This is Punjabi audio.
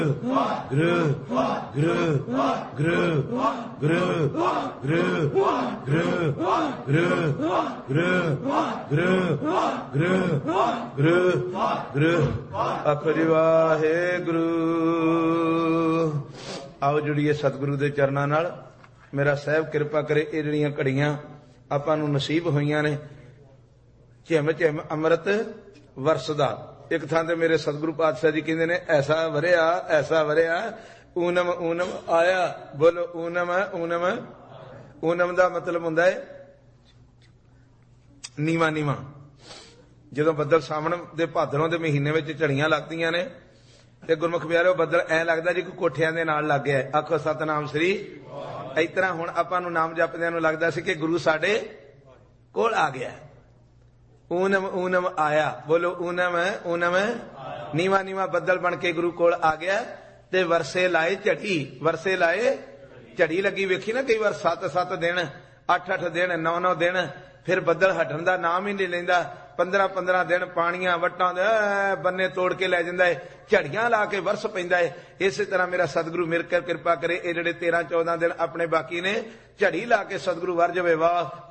ਆਖੋ ਜੀ ਵਾਹਿਗੁਰੂ। ਆਓ ਜੁੜੀਏ ਸਤਿਗੁਰੂ ਦੇ ਚਰਨਾਂ ਨਾਲ। ਮੇਰਾ ਸਾਹਿਬ ਕਿਰਪਾ ਕਰੇ ਇਹ ਜਿਹੜੀਆਂ ਘੜੀਆਂ ਆਪਾਂ ਨੂੰ ਨਸੀਬ ਹੋਈਆਂ ਨੇ, ਝਿਮ ਝਿਮ ਅੰਮ੍ਰਿਤ ਵਰਸਦਾ। ਇੱਕ ਥਾਂ ਤੇ ਮੇਰੇ ਸਤਿਗੁਰੂ ਪਾਤਸ਼ਾਹ ਜੀ ਕਹਿੰਦੇ ਨੇ, ਐਸਾ ਵਰਿਆ ਊਨਮ ਊਨਮ ਆਇਆ। ਬੋਲੋ ਊਨਮ ਊਨਮ। ਊਨਮ ਦਾ ਮਤਲਬ ਹੁੰਦਾ ਹੈ ਨੀਵਾ ਨੀਵਾ। ਜਦੋਂ ਬੱਦਲ ਸਾਵਣ ਦੇ ਭਾਦਰੋਂ ਦੇ ਮਹੀਨੇ ਵਿੱਚ ਝੜੀਆਂ ਲੱਗਦੀਆਂ ਨੇ ਤੇ ਗੁਰਮੁਖ ਪਿਆਰਿਓ ਬੱਦਲ ਐ ਲੱਗਦਾ ਜੀ ਕੋਈ ਕੋਠਿਆਂ ਦੇ ਨਾਲ ਲੱਗ ਗਿਆ। ਆਖੋ ਸਤਨਾਮ ਸ੍ਰੀ। ਇਸ ਤਰ੍ਹਾਂ ਹੁਣ ਆਪਾਂ ਨੂੰ ਨਾਮ ਜਪਦਿਆਂ ਨੂੰ ਲੱਗਦਾ ਸੀ ਕਿ ਗੁਰੂ ਸਾਡੇ ਕੋਲ ਆ ਗਿਆ। ਊਨਮ ਊਨਮ ਆਇਆ। ਬੋਲੋ ਊਨਮ ਊਨਮ। ਨੀਵਾ ਨੀਵਾ ਬੱਦਲ ਬਣ ਕੇ ਗੁਰੂ ਕੋਲ ਆ ਗਿਆ ਤੇ ਵਰਸੇ ਲਾਏ ਝੜੀ। ਵਰਸੇ ਲਾਏ ਝੜੀ ਲੱਗੀ। ਵੇਖੀ ਨਾ ਕਈ ਵਾਰ 7-7 ਦਿਨ 8-8 ਦਿਨ 9-9 ਦਿਨ ਫਿਰ ਬੱਦਲ ਹਟਣ ਦਾ ਨਾਮ ਹੀ ਨਹੀਂ ਲੈਂਦਾ। 15-15 ਦਿਨ ਪਾਣੀਆਂ ਵੱਟਾਂ ਦੇ ਬੰਨੇ ਤੋੜ ਕੇ ਲੈ ਜਾਂਦਾ ਹੈ, ਝੜੀਆਂ ਲਾ ਕੇ ਵਰਸ ਪੈਂਦਾ ਹੈ। ਇਸੇ ਤਰ੍ਹਾਂ ਮੇਰਾ ਸਤਿਗੁਰੂ ਮੇਰੇ ਕਿਰਪਾ ਕਰੇ ਇਹ ਜਿਹੜੇ 13-14 ਦਿਨ ਆਪਣੇ ਬਾਕੀ ਨੇ ਝੜੀ ਲਾ ਕੇ ਸਤਿਗੁਰੂ ਵਰ ਜਾਵੇ। ਵਾਹ